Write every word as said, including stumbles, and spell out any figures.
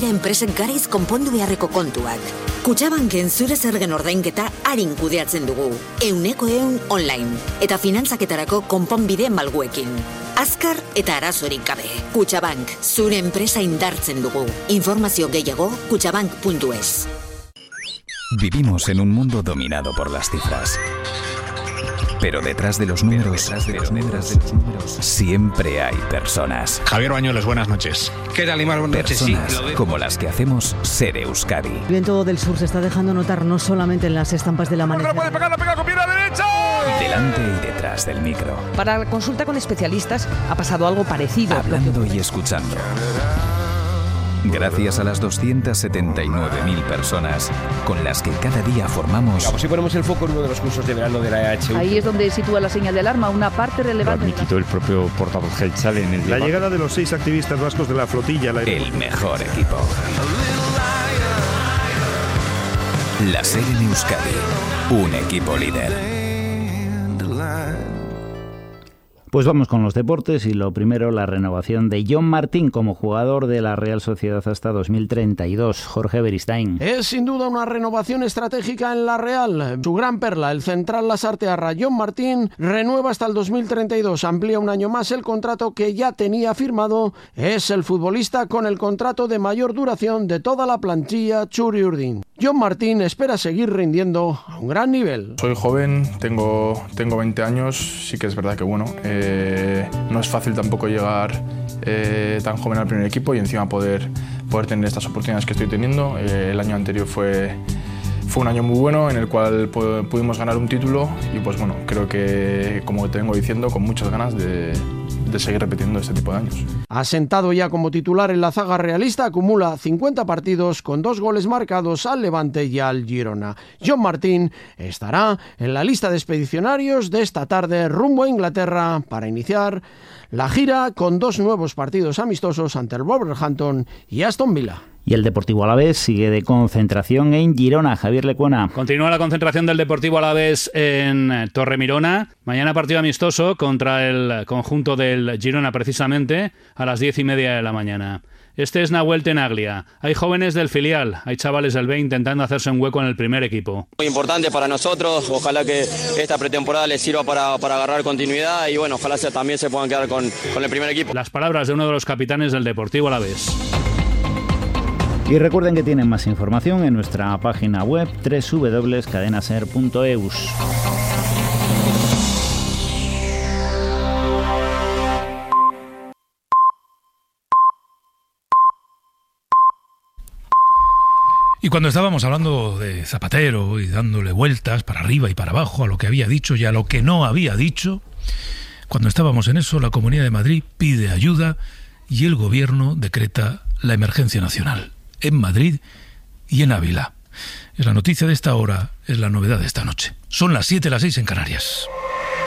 zure enpresek garaiz konpondu beharreko kontuak. Kutxabanken zure zergen ordainketa arin kudeatzen dugu. Euneko eun online. Eta finantzaketarako konponbide malguekin. Azkar eta arazorik gabe. Kutxabank, zure enpresa indartzen dugu. Informazio gehiago, kutxabank puntu es. Vivimos en un mundo dominado por las cifras. Pero detrás de los números, detrás de los números, de los números siempre hay personas. Javier Bañueles, buenas noches. ¿Qué tal, Imar? Buenas noches. Personas Sí, como las que hacemos Ser Euskadi. El viento del sur se está dejando notar no solamente en las estampas del amanecer. ¡No puede pegar, la pega con pierna derecha! Delante y detrás del micro. Para la consulta con especialistas ha pasado algo parecido. Hablando y escuchando. Gracias a las doscientas setenta y nueve mil personas con las que cada día formamos... Vamos, si ponemos el foco en uno de los cursos de verano de la E H U. Ahí es donde sitúa la señal de alarma, una parte relevante. Lo admitió el propio portavoz Geltzale en el debate. La llegada de los seis activistas vascos de la flotilla... La... El mejor equipo. La Ser en Euskadi. Un equipo líder. Pues vamos con los deportes y lo primero, la renovación de Jon Martín como jugador de la Real Sociedad hasta dos mil treinta y dos. Jorge Beristain. Es sin duda una renovación estratégica en la Real. Su gran perla, el central lasartearra Jon Martín, renueva hasta el dos mil treinta y dos, amplía un año más el contrato que ya tenía firmado. Es el futbolista con el contrato de mayor duración de toda la plantilla Txuri-Urdin. Jon Martín espera seguir rindiendo a un gran nivel. Soy joven, tengo, tengo veinte años, sí que es verdad que bueno... Eh, Eh, no es fácil tampoco llegar eh, tan joven al primer equipo y encima poder, poder tener estas oportunidades que estoy teniendo. Eh, el año anterior fue, fue un año muy bueno en el cual pudimos ganar un título y pues bueno, creo que, como te vengo diciendo, con muchas ganas de, de seguir repitiendo este tipo de años. Asentado ya como titular en la zaga realista, acumula cincuenta partidos con dos goles marcados al Levante y al Girona. Jon Martín estará en la lista de expedicionarios de esta tarde rumbo a Inglaterra para iniciar la gira con dos nuevos partidos amistosos ante el Wolverhampton y Aston Villa. Y el Deportivo Alavés sigue de concentración en Girona. Javier Lecuona. Continúa la concentración del Deportivo Alavés en Torremirona. Mañana partido amistoso contra el conjunto del Girona, precisamente a las diez y media de la mañana. Este es Nahuel Tenaglia. Hay jóvenes del filial, hay chavales del B intentando hacerse un hueco en el primer equipo. Muy importante para nosotros, ojalá que esta pretemporada les sirva para, para agarrar continuidad y bueno, ojalá se, también se puedan quedar con, con el primer equipo. Las palabras de uno de los capitanes del Deportivo Alavés. Y recuerden que tienen más información en nuestra página web doble u doble u doble u punto cadenaser punto eus. Y cuando estábamos hablando de Zapatero y dándole vueltas para arriba y para abajo a lo que había dicho y a lo que no había dicho, cuando estábamos en eso, la Comunidad de Madrid pide ayuda y el Gobierno decreta la emergencia nacional en Madrid y en Ávila. Es la noticia de esta hora, es la novedad de esta noche. Son las siete, las seis en Canarias.